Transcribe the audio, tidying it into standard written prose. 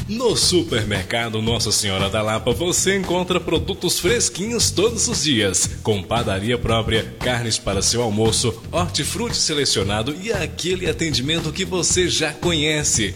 No Supermercado Nossa Senhora da Lapa você encontra produtos fresquinhos todos os dias, com padaria própria, carnes para seu almoço, hortifruti selecionado e aquele atendimento que você já conhece.